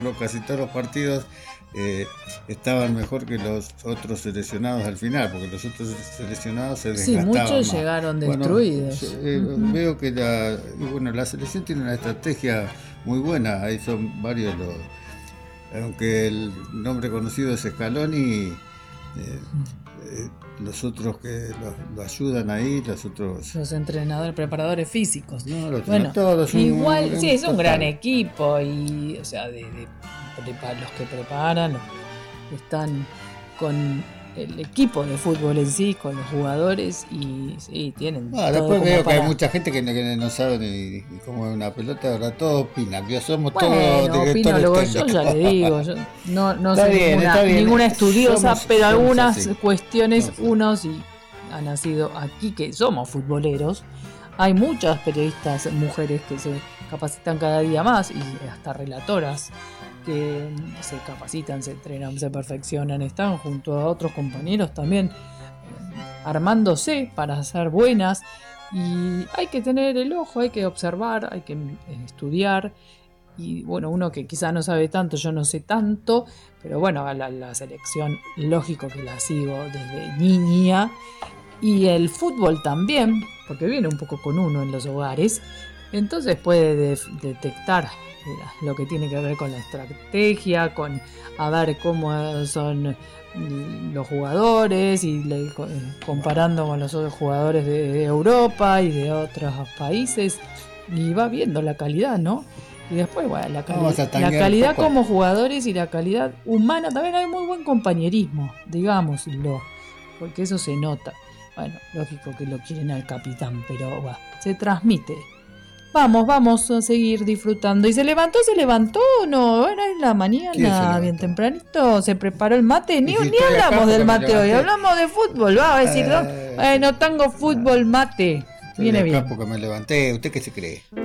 casi todos los partidos estaban mejor que los otros seleccionados al final, porque los otros seleccionados se Sí, desgastaban muchos más. llegaron Bueno, destruidos. veo que la selección tiene una estrategia muy buena. Ahí son varios aunque el nombre conocido es Scaloni, los otros que lo ayudan ahí, los otros. Los entrenadores, preparadores físicos. No, los Bueno, todos. igual, sí, es un total. gran equipo y, o sea, los que preparan están con el equipo de fútbol en sí, con los jugadores y sí, tienen todo Después como veo que hay para... mucha gente que no sabe ni cómo es una pelota, ahora todos opinan, somos todos Bueno, directores opinólogos, yo técnicos. ya le digo, yo no Está soy bien, está bien. ninguna estudiosa, pero Somos algunas así. cuestiones, Somos así. unos y han nacido aquí que somos futboleros. Hay muchas periodistas mujeres que se capacitan cada día más y hasta relatoras que se capacitan, se entrenan, se perfeccionan, están junto a otros compañeros también armándose para ser buenas y hay que tener el ojo, hay que observar, hay que estudiar y bueno, uno que quizá no sabe tanto, yo no sé tanto, pero bueno, la selección lógico que la sigo desde niña y el fútbol también, porque viene un poco con uno en los hogares, entonces puede detectar lo que tiene que ver con la estrategia, con a ver cómo son los jugadores y comparando con los otros jugadores de Europa y de otros países y va viendo la calidad, ¿no? Y después, bueno, la calidad como jugadores y la calidad humana, también hay muy buen compañerismo, digámoslo, porque eso se nota. Bueno, lógico que lo quieren al capitán, pero se transmite. Vamos a seguir disfrutando. ¿Y se levantó o no? Bueno, es la mañana, bien tempranito, se preparó el mate. Ni hablamos del mate hoy, hablamos de fútbol. Va a decir, no tengo fútbol, mate. Viene bien. Porque me levanté, ¿usted qué se cree?